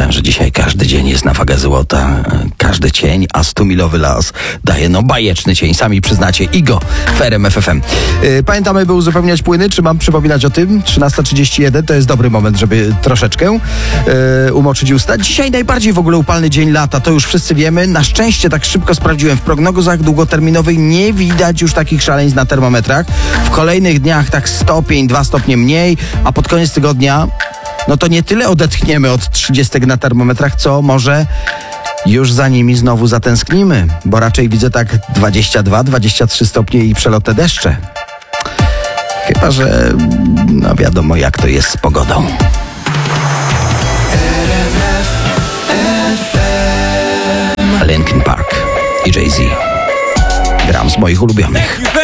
że dzisiaj każdy dzień jest na wagę złota, każdy cień, a 100-milowy las daje bajeczny cień, sami przyznacie. Igo w RMF FM. Pamiętamy, by uzupełniać płyny, czy mam przypominać o tym? 13:31 to jest dobry moment, żeby troszeczkę umoczyć usta. Dzisiaj najbardziej w ogóle upalny dzień lata, to już wszyscy wiemy. Na szczęście tak szybko sprawdziłem, w prognozach długoterminowych nie widać już takich szaleństw na termometrach. W kolejnych dniach tak stopień, 2 stopnie mniej, a pod koniec tygodnia no to nie tyle odetchniemy od 30 na termometrach, co może już za nimi znowu zatęsknimy, bo raczej widzę tak 22-23 stopnie i przelotne deszcze. Chyba że no wiadomo, jak to jest z pogodą. Linkin Park i Jay-Z. Gram z moich ulubionych.